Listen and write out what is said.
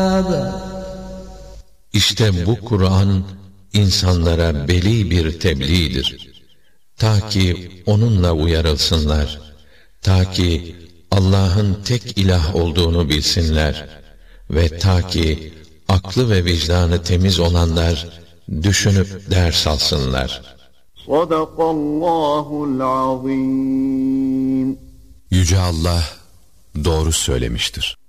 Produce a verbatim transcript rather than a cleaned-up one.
İşte bu Kur'an insanlara beli bir tebliğdir. Ta ki onunla uyarılsınlar. Ta ki Allah'ın tek ilah olduğunu bilsinler. Ve ta ki aklı ve vicdanı temiz olanlar düşünüp ders alsınlar. Sadakallahul azim. Yüce Allah doğru söylemiştir.